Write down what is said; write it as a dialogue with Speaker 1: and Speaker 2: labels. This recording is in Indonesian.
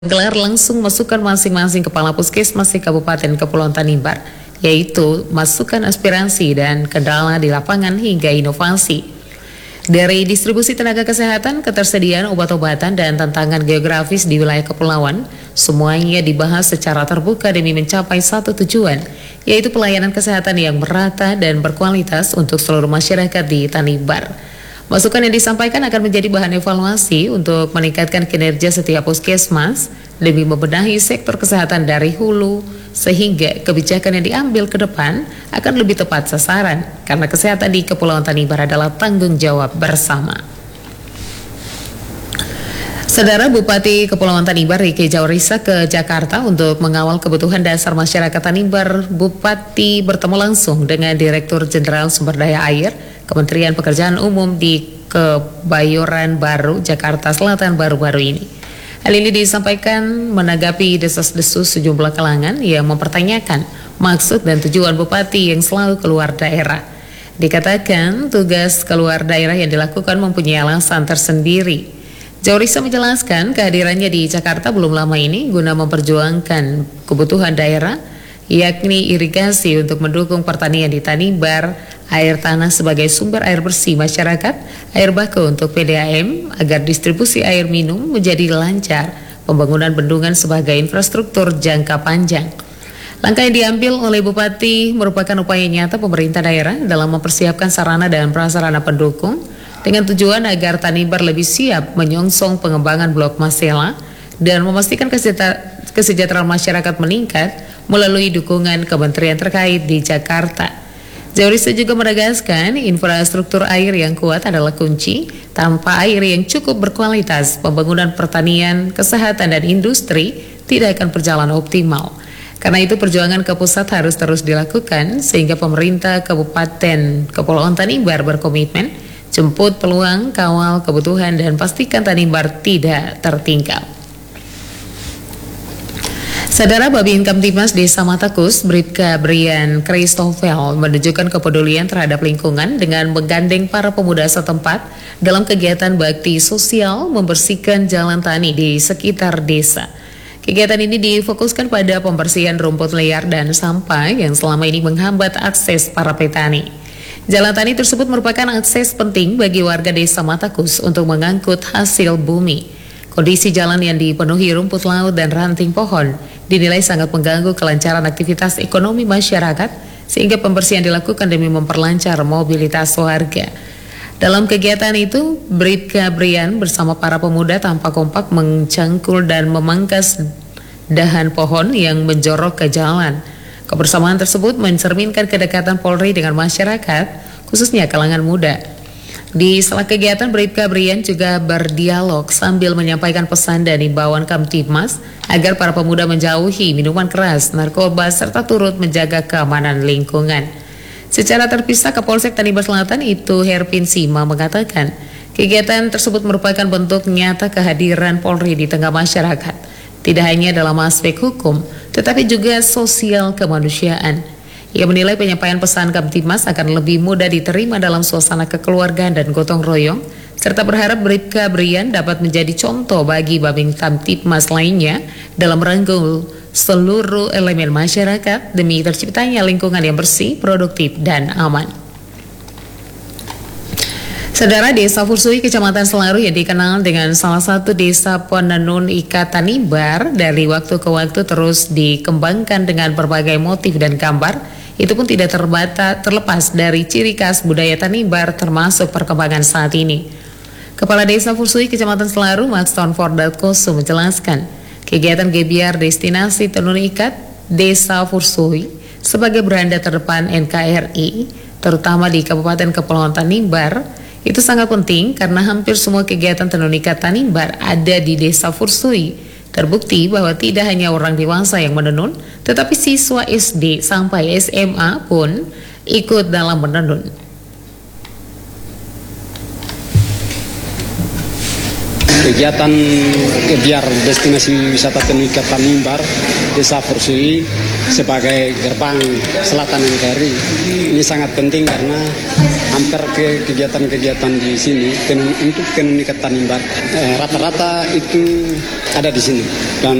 Speaker 1: gelar langsung masukan masing-masing kepala puskesmas di Kabupaten Kepulauan Tanimbar, yaitu masukan aspirasi dan kendala di lapangan hingga inovasi. Dari distribusi tenaga kesehatan, ketersediaan obat-obatan, dan tantangan geografis di wilayah kepulauan, semuanya dibahas secara terbuka demi mencapai satu tujuan, yaitu pelayanan kesehatan yang merata dan berkualitas untuk seluruh masyarakat di Tanimbar. Masukan yang disampaikan akan menjadi bahan evaluasi untuk meningkatkan kinerja setiap puskesmas demi membenahi sektor kesehatan dari hulu, sehingga kebijakan yang diambil ke depan akan lebih tepat sasaran, karena kesehatan di Kepulauan Tanimbar adalah tanggung jawab bersama. Saudara, Bupati Kepulauan Tanimbar Riki Jaurisa ke Jakarta untuk mengawal kebutuhan dasar masyarakat Tanimbar. Bupati bertemu langsung dengan Direktur Jenderal Sumber Daya Air Kementerian Pekerjaan Umum di Kebayoran Baru, Jakarta Selatan baru-baru ini. Hal ini disampaikan menanggapi desas-desus sejumlah kalangan yang mempertanyakan maksud dan tujuan Bupati yang selalu keluar daerah. Dikatakan tugas keluar daerah yang dilakukan mempunyai alasan tersendiri. Jaurisa menjelaskan kehadirannya di Jakarta belum lama ini guna memperjuangkan kebutuhan daerah, yakni irigasi untuk mendukung pertanian di Tanimbar, air tanah sebagai sumber air bersih masyarakat, air baku untuk PDAM agar distribusi air minum menjadi lancar, pembangunan bendungan sebagai infrastruktur jangka panjang. Langkah yang diambil oleh Bupati merupakan upaya nyata pemerintah daerah dalam mempersiapkan sarana dan prasarana pendukung dengan tujuan agar Tanimbar lebih siap menyongsong pengembangan Blok Masela dan memastikan kesejahteraan masyarakat meningkat melalui dukungan kementerian terkait di Jakarta. Jaurisa juga menegaskan infrastruktur air yang kuat adalah kunci. Tanpa air yang cukup berkualitas, pembangunan pertanian, kesehatan, dan industri tidak akan berjalan optimal. Karena itu perjuangan ke pusat harus terus dilakukan sehingga pemerintah Kabupaten Kepulauan Tanimbar berkomitmen jemput peluang, kawal kebutuhan, dan pastikan Tanimbar tidak tertinggal. Saudara, Babin Kamtibmas Desa Matakus, Bribka Brian Christoffel menunjukkan kepedulian terhadap lingkungan dengan menggandeng para pemuda setempat dalam kegiatan bakti sosial membersihkan jalan tani di sekitar desa. Kegiatan ini difokuskan pada pembersihan rumput liar dan sampah yang selama ini menghambat akses para petani. Jalan tani tersebut merupakan akses penting bagi warga Desa Matakus untuk mengangkut hasil bumi. Kondisi jalan yang dipenuhi rumput laut dan ranting pohon dinilai sangat mengganggu kelancaran aktivitas ekonomi masyarakat, sehingga pembersihan dilakukan demi memperlancar mobilitas warga. Dalam kegiatan itu, Bribka Brian bersama para pemuda tampak kompak mencangkul dan memangkas dahan pohon yang menjorok ke jalan. Kebersamaan tersebut mencerminkan kedekatan Polri dengan masyarakat, khususnya kalangan muda. Di sela kegiatan, Bribka Brian juga berdialog sambil menyampaikan pesan dan imbauan Kamtibmas agar para pemuda menjauhi minuman keras, narkoba, serta turut menjaga keamanan lingkungan. Secara terpisah, Kapolsek Tanimbar Selatan itu Herpin Sima mengatakan kegiatan tersebut merupakan bentuk nyata kehadiran Polri di tengah masyarakat, tidak hanya dalam aspek hukum, tetapi juga sosial kemanusiaan. Ia menilai penyampaian pesan Kamtibmas akan lebih mudah diterima dalam suasana kekeluargaan dan gotong royong, serta berharap Bribka Brian dapat menjadi contoh bagi Babin Kamtibmas lainnya dalam merangkul seluruh elemen masyarakat demi terciptanya lingkungan yang bersih, produktif, dan aman. Saudara, Desa Fursui, Kecamatan Selaru yang dikenal dengan salah satu desa penenun ikat Tanimbar, dari waktu ke waktu terus dikembangkan dengan berbagai motif dan gambar. Itu pun tidak terlepas dari ciri khas budaya Tanimbar, termasuk perkembangan saat ini. Kepala Desa Fursui, Kecamatan Selaru, Maxton Fordatkoso menjelaskan, kegiatan gebiar destinasi tenun ikat Desa Fursui sebagai beranda terdepan NKRI, terutama di Kabupaten Kepulauan Tanimbar, itu sangat penting karena hampir semua kegiatan tenun ikat Tanimbar ada di Desa Fursui. Terbukti bahwa tidak hanya orang dewasa yang menenun, tetapi siswa SD sampai SMA pun ikut dalam menenun.
Speaker 2: kegiatan biar destinasi wisata Tenun Ikat Tanimbar, Desa Forsui sebagai gerbang selatan NKRI. Ini sangat penting karena hampir kegiatan-kegiatan di sini untuk Tenun Ikat Tanimbar rata-rata itu ada di sini. Dan